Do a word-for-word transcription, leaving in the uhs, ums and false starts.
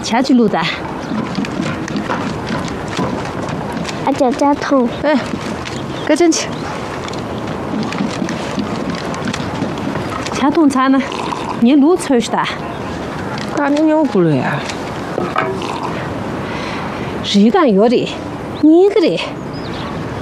下去卤蛋。 阿姐加桶。 哎，搁进去。下桶菜呢？你卤脆是的。 干你牛骨了呀？ 热干药的，你个的。